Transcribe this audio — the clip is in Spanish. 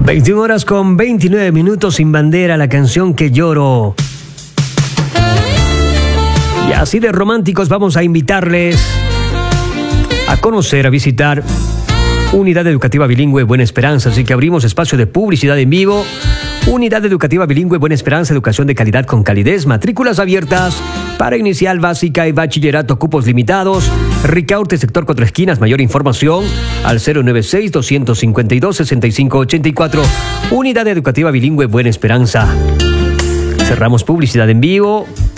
21 horas con 29 minutos. Sin Bandera, la canción que lloro. Y así de románticos vamos a invitarles a conocer, a visitar Unidad Educativa Bilingüe Buena Esperanza. Así que abrimos espacio de publicidad en vivo. Unidad Educativa Bilingüe Buena Esperanza, educación de calidad con calidez, matrículas abiertas para inicial, básica y bachillerato, cupos limitados. Ricaurte, sector Cuatro Esquinas. Mayor información al 096-252-6584. Unidad Educativa Bilingüe Buena Esperanza. Cerramos publicidad en vivo.